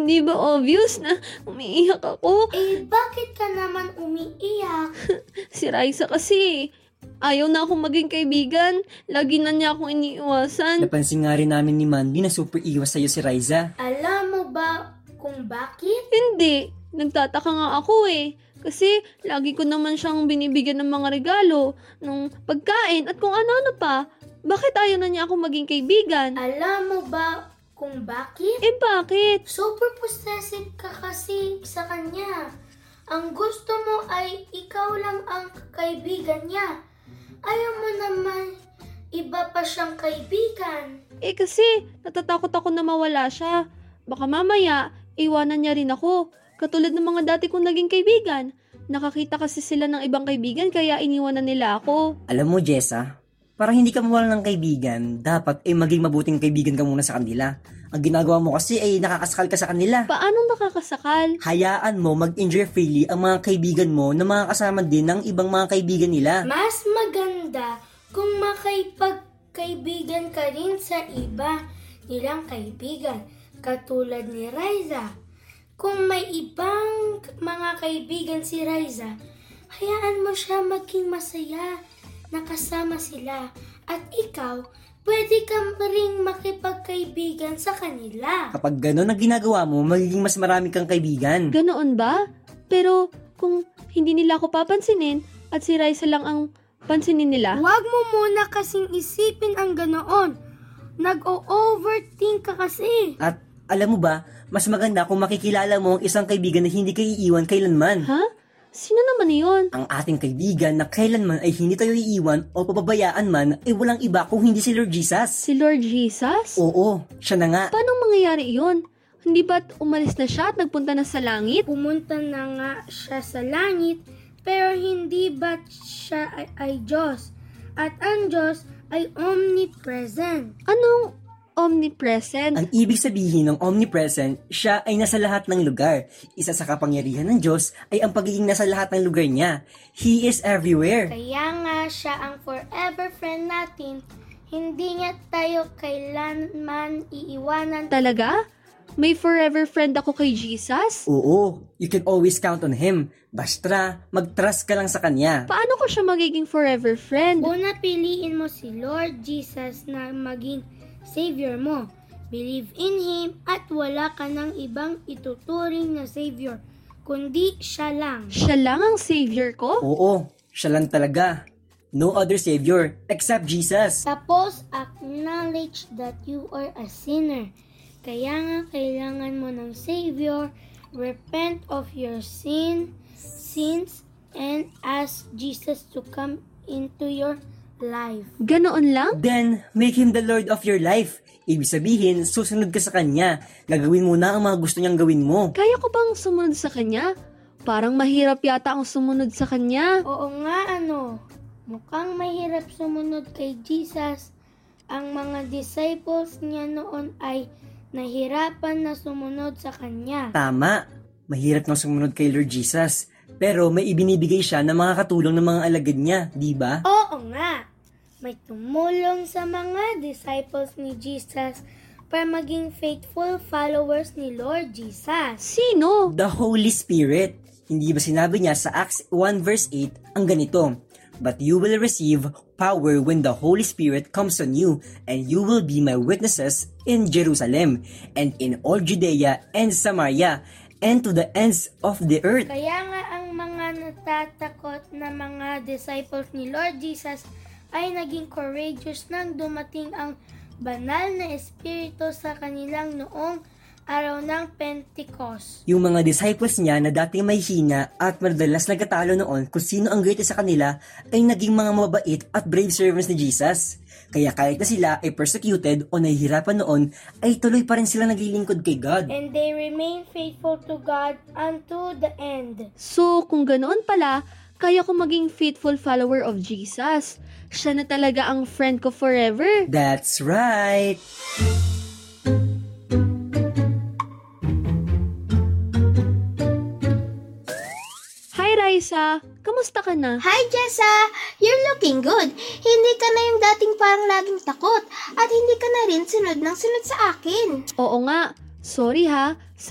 Hindi ba obvious na umiiyak ako? Bakit ka naman umiiyak? Si Raisa kasi, ayaw na akong maging kaibigan. Lagi na niya akong iniiwasan. Napansin nga rin namin ni Mandy na super iwas sa'yo si Raisa. Alam mo ba kung bakit? Hindi, nagtataka nga ako eh. Kasi lagi ko naman siyang binibigyan ng mga regalo, ng pagkain at kung ano-ano pa. Bakit ayaw na niya akong maging kaibigan? Alam mo ba kung bakit? Bakit? Super possessive ka kasi sa kanya. Ang gusto mo ay ikaw lang ang kaibigan niya. Ayaw mo naman iba pa siyang kaibigan. Kasi natatakot ako na mawala siya. Baka mamaya, iwanan niya rin ako. Katulad ng mga dati kong naging kaibigan. Nakakita kasi sila ng ibang kaibigan kaya iniwanan nila ako. Alam mo, Jessa, parang hindi ka mawalan ng kaibigan, dapat maging mabuting kaibigan ka muna sa kanila. Ang ginagawa mo kasi ay nakakasakal ka sa kanila. Paano nakakasakal? Hayaan mo mag-enjoy freely ang mga kaibigan mo na mga kasama din ng ibang mga kaibigan nila. Mas maganda kung makipagkaibigan ka rin sa iba nilang kaibigan, katulad ni Raisa. Kung may ibang mga kaibigan si Raisa, hayaan mo siya maging masaya, nakasama sila. At ikaw, pwede ka ring makipagkaibigan sa kanila. Kapag gano'n ang ginagawa mo, magiging mas marami kang kaibigan. Ganoon ba? Pero kung hindi nila ako papansinin at si Raisa lang ang pansinin nila? Huwag mo muna kasing isipin ang ganoon. Nag-o-overthink ka kasi. At alam mo ba, mas maganda kung makikilala mo ang isang kaibigan na hindi kayo iiwan kailanman. Ha? Sino naman yun? Ang ating kaibigan na kailanman ay hindi tayo iiwan o pababayaan man ay walang iba kung hindi si Lord Jesus. Si Lord Jesus? Oo, siya na nga. Paano mangyayari yun? Hindi ba't umalis na siya at nagpunta na sa langit? Pumunta na nga siya sa langit, pero hindi ba't siya ay Diyos? At ang Diyos ay omnipresent. Anong omnipresent? Ang ibig sabihin ng omnipresent, siya ay nasa lahat ng lugar. Isa sa kapangyarihan ng Diyos ay ang pagiging nasa lahat ng lugar niya. He is everywhere. Kaya nga siya ang forever friend natin. Hindi niya tayo kailanman iiwanan. Talaga? May forever friend ako kay Jesus? Oo, you can always count on Him. Basta, mag-trust ka lang sa Kanya. Paano ko siya magiging forever friend? Una, piliin mo si Lord Jesus na maging Savior mo. Believe in Him at wala ka ng ibang ituturing na Savior, kundi siya lang. Siya lang ang savior ko? Oo, siya lang talaga. No other Savior except Jesus. Tapos, acknowledge that you are a sinner. Kaya nga kailangan mo ng Savior, repent of your sins, and ask Jesus to come into your life. Ganoon lang? Then, make Him the Lord of your life. Ibig sabihin, susunod ka sa Kanya. Gagawin mo na ang mga gusto niyang gawin mo. Kaya ko bang sumunod sa kanya? Parang mahirap yata ang sumunod sa kanya. Oo nga, mukhang mahirap sumunod kay Jesus. Ang mga disciples niya noon ay nahirapan na sumunod sa kanya. Tama, mahirap nang sumunod kay Lord Jesus. Pero may ibinibigay siya ng mga katulong ng mga alagad niya, di ba? Oo nga, may tumulong sa mga disciples ni Jesus para maging faithful followers ni Lord Jesus. Sino? The Holy Spirit. Hindi ba sinabi niya sa Acts 1 verse 8 ang ganito? But you will receive power when the Holy Spirit comes on you, and you will be my witnesses in Jerusalem, and in all Judea and Samaria, and to the ends of the earth. Kaya nga ang mga natatakot na mga disciples ni Lord Jesus ay naging courageous nang dumating ang banal na Espiritu sa kanilang noong araw ng Pentecost. Yung mga disciples niya na dating may hina at madalas nagkatalo noon kung sino ang greatest sa kanila ay naging mga mabait at brave servants ni Jesus. Kaya kahit na sila ay persecuted o nahihirapan noon, ay tuloy pa rin sila naglilingkod kay God. And they remain faithful to God unto the end. So, kung ganoon pala, kaya ko maging faithful follower of Jesus. Siya na talaga ang friend ko forever. That's right! Hi, Raisa! Kamusta ka na? Hi, Jessa! You're looking good. Hindi ka na yung dating parang laging takot at hindi ka na rin sunod ng sunod sa akin. Oo nga. Sorry ha.